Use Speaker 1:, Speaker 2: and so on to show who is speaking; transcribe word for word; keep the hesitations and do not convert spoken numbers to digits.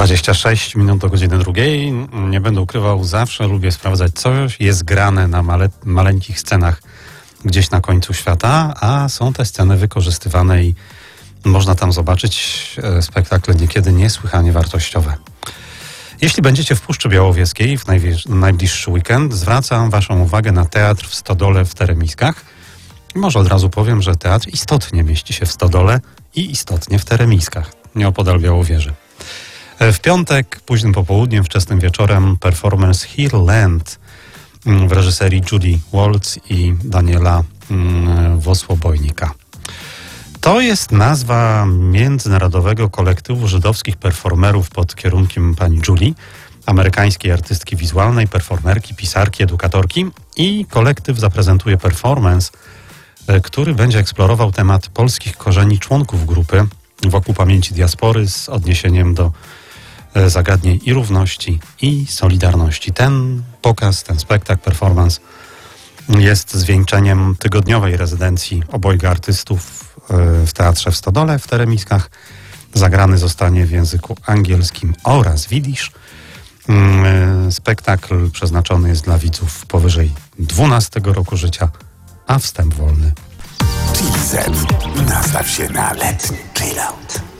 Speaker 1: dwadzieścia sześć minut do godziny drugiej. Nie będę ukrywał, zawsze lubię sprawdzać, co jest grane na male, maleńkich scenach gdzieś na końcu świata, a są te sceny wykorzystywane i można tam zobaczyć spektakle niekiedy niesłychanie wartościowe. Jeśli będziecie w Puszczy Białowieskiej w najbliższy weekend, zwracam waszą uwagę na teatr w Stodole w Teremiskach. I może od razu powiem, że teatr istotnie mieści się w Stodole i istotnie w Teremiskach, nieopodal Białowieży. W piątek, późnym popołudniem, wczesnym wieczorem performance Here Land w reżyserii Judy Waltz i Daniela Wosłobojnika. To jest nazwa międzynarodowego kolektywu żydowskich performerów pod kierunkiem pani Julie, amerykańskiej artystki wizualnej, performerki, pisarki, edukatorki, i kolektyw zaprezentuje performance, który będzie eksplorował temat polskich korzeni członków grupy wokół pamięci diaspory z odniesieniem do zagadnień i równości, i solidarności. Ten pokaz, ten spektakl, performance jest zwieńczeniem tygodniowej rezydencji obojga artystów w Teatrze w Stodole w Teremiskach. Zagrany zostanie w języku angielskim oraz widzisz. Spektakl przeznaczony jest dla widzów powyżej dwunastego roku życia, a wstęp wolny.
Speaker 2: G Z. Nastaw się na letni chillout.